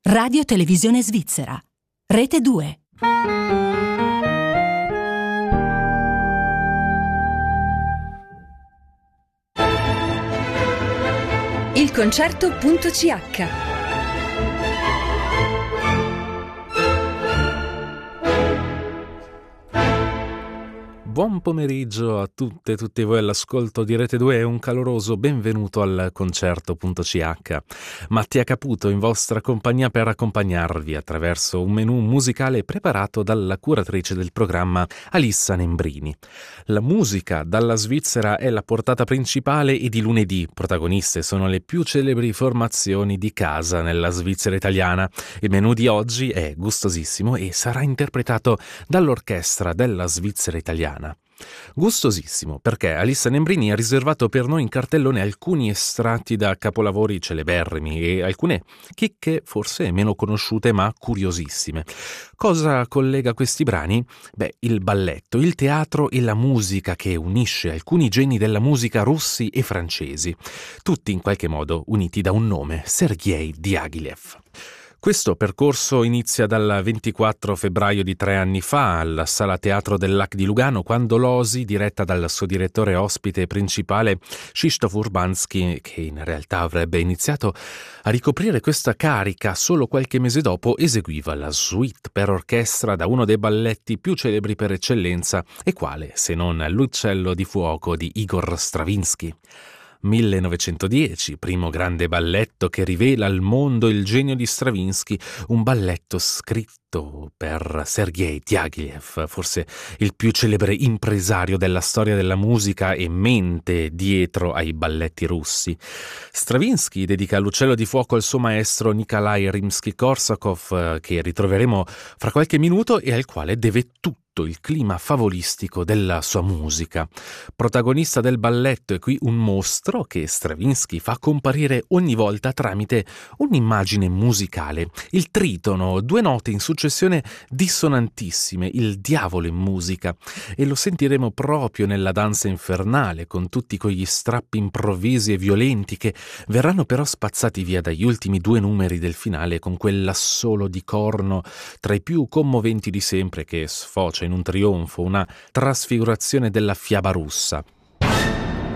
Radio Televisione Svizzera. Rete 2. Il concerto.ch. Buon pomeriggio a tutte e tutti voi all'ascolto di Rete 2 e un caloroso benvenuto al concerto.ch. Mattia Caputo in vostra compagnia per accompagnarvi attraverso un menù musicale preparato dalla curatrice del programma Alissa Nembrini. La musica dalla Svizzera è la portata principale e di lunedì protagoniste sono le più celebri formazioni di casa nella Svizzera italiana. Il menù di oggi è gustosissimo e sarà interpretato dall'orchestra della Svizzera italiana. Gustosissimo perché Alissa Nembrini ha riservato per noi in cartellone alcuni estratti da capolavori celeberrimi e alcune chicche forse meno conosciute ma curiosissime. Cosa collega questi brani? Il balletto, il teatro e la musica che unisce alcuni geni della musica russi e francesi, tutti in qualche modo uniti da un nome, Sergei Diaghilev. Questo percorso inizia dal 24 febbraio di 3 anni fa alla Sala Teatro del Lac di Lugano, quando l'Osi, diretta dal suo direttore ospite principale Krzysztof Urbanski, che in realtà avrebbe iniziato a ricoprire questa carica solo qualche mese dopo, eseguiva la suite per orchestra da uno dei balletti più celebri per eccellenza, e quale se non l'Uccello di fuoco di Igor Stravinsky. 1910, primo grande balletto che rivela al mondo il genio di Stravinsky, un balletto scritto per Sergei Diaghilev, forse il più celebre impresario della storia della musica e mente dietro ai balletti russi. Stravinsky dedica l'Uccello di fuoco al suo maestro Nikolai Rimsky-Korsakov, che ritroveremo fra qualche minuto e al quale deve tutto il clima favolistico della sua musica. Protagonista del balletto è qui un mostro che Stravinsky fa comparire ogni volta tramite un'immagine musicale. Il tritono, 2 note in successione dissonantissime, il diavolo in musica, e lo sentiremo proprio nella danza infernale, con tutti quegli strappi improvvisi e violenti che verranno però spazzati via dagli ultimi 2 numeri del finale, con quell'assolo di corno tra i più commoventi di sempre che sfocia in un trionfo, una trasfigurazione della fiaba russa.